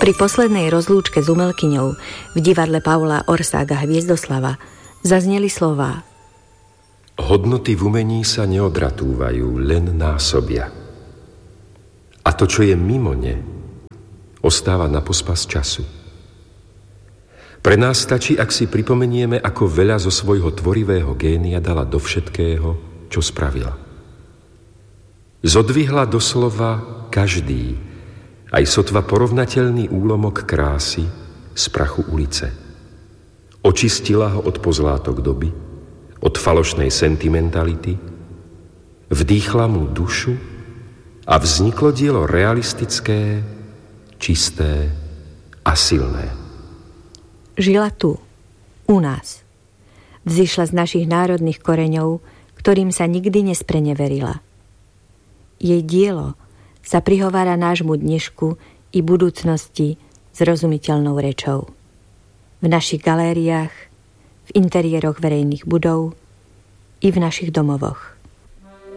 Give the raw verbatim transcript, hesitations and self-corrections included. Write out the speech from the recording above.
Pri poslednej rozlúčke s umelkyňou v divadle Paula Orsága Hviezdoslava zazneli slová: Hodnoty v umení sa neodratúvajú, len násobia. A to, čo je mimo ne, ostáva na pospas času. Pre nás stačí, ak si pripomenieme, ako veľa zo svojho tvorivého génia dala do všetkého, čo spravila. Zodvihla doslova každý, aj sotva porovnateľný úlomok krásy z prachu ulice. Očistila ho od pozlátok doby, od falošnej sentimentality, vdýchla mu dušu a vzniklo dielo realistické, čisté a silné. Žila tu, u nás. Vzišla z našich národných koreňov, ktorým sa nikdy nespreneverila. Jej dielo sa prihovára nášmu dnešku i budúcnosti zrozumiteľnou rečou. V našich galériách, v interiéroch verejných budov i v našich domovoch.